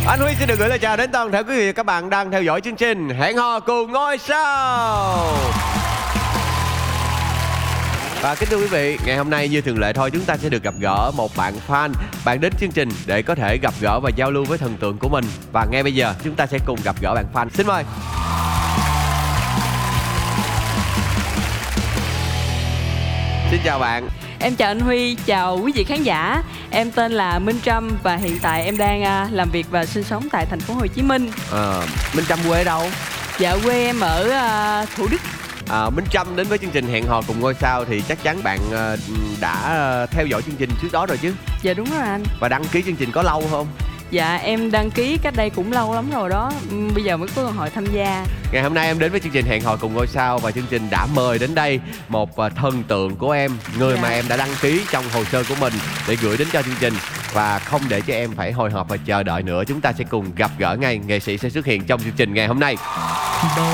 Anh Huy xin được gửi lời chào đến toàn thể quý vị và các bạn đang theo dõi chương trình Hẹn hò cùng ngôi sao. Và kính thưa quý vị, ngày hôm nay như thường lệ thôi, chúng ta sẽ được gặp gỡ một bạn fan. Bạn đến chương trình để có thể gặp gỡ và giao lưu với thần tượng của mình. Và ngay bây giờ chúng ta sẽ cùng gặp gỡ bạn fan. Xin mời. Xin chào bạn. Em chào anh Huy, chào quý vị khán giả. Em tên là Minh Trâm và hiện tại em đang làm việc và sinh sống tại thành phố Hồ Chí Minh. Minh Trâm quê ở đâu? Dạ, quê em ở Thủ Đức. Minh Trâm đến với chương trình Hẹn hò cùng ngôi sao thì chắc chắn bạn đã theo dõi chương trình trước đó rồi chứ? Dạ đúng rồi anh. Và đăng ký chương trình có lâu không? Dạ em đăng ký cách đây cũng lâu lắm rồi đó. Bây giờ mới có cơ hội tham gia. Ngày hôm nay em đến với chương trình Hẹn hò cùng ngôi sao và chương trình đã mời đến đây một thần tượng của em, người mà em đã đăng ký trong hồ sơ của mình để gửi đến cho chương trình. Và không để cho em phải hồi hộp và chờ đợi nữa, chúng ta sẽ cùng gặp gỡ ngay. Nghệ sĩ sẽ xuất hiện trong chương trình ngày hôm nay.